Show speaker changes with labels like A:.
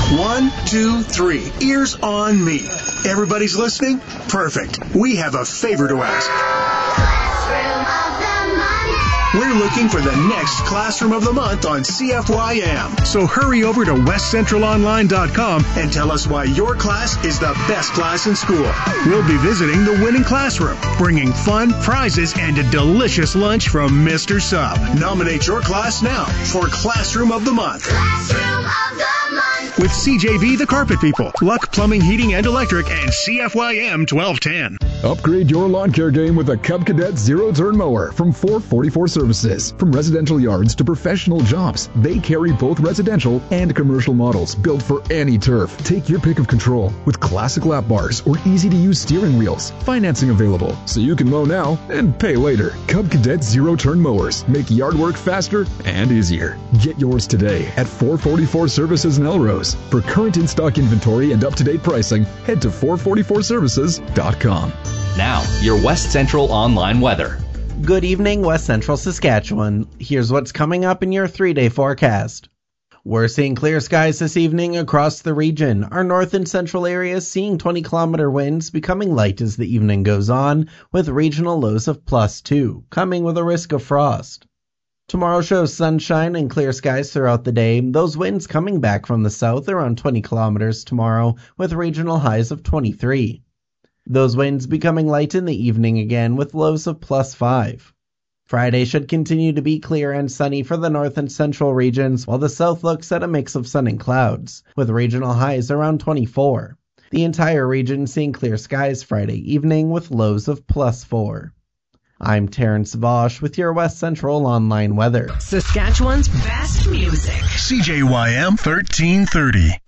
A: 1, 2, 3. Ears on me. Everybody's listening? Perfect. We have a favor to ask.
B: Classroom of the Month.
A: We're looking for the next Classroom of the Month on CFYM. So hurry over to westcentralonline.com and tell us why your class is the best class in school. We'll be visiting the winning classroom, bringing fun, prizes, and a delicious lunch from Mr. Sub. Nominate your class now for Classroom of the Month.
B: Classroom of the Month.
A: With CJV, the Carpet People, Luck Plumbing, Heating, and Electric, and CFYM 1210.
C: Upgrade your lawn care game with a Cub Cadet zero-turn mower from 444 Services. From residential yards to professional jobs, they carry both residential and commercial models built for any turf. Take your pick of control with classic lap bars or easy-to-use steering wheels. Financing available, so you can mow now and pay later. Cub Cadet zero-turn mowers make yard work faster and easier. Get yours today at 444 Services in Elrose. For current in-stock inventory and up-to-date pricing, head to 444services.com.
D: Now, your West Central online weather.
E: Good evening, West Central Saskatchewan. Here's what's coming up in your 3-day forecast. We're seeing clear skies this evening across the region. Our north and central areas seeing 20-kilometer winds becoming light as the evening goes on, with regional lows of +2, coming with a risk of frost. Tomorrow shows sunshine and clear skies throughout the day. Those winds coming back from the south around 20 kilometers tomorrow, with regional highs of 23. Those winds becoming light in the evening again, with lows of +5. Friday should continue to be clear and sunny for the north and central regions, while the south looks at a mix of sun and clouds, with regional highs around 24. The entire region seeing clear skies Friday evening, with lows of +4. I'm Terrence Vosh with your West Central online weather.
F: Saskatchewan's best music.
A: CJYM 1330.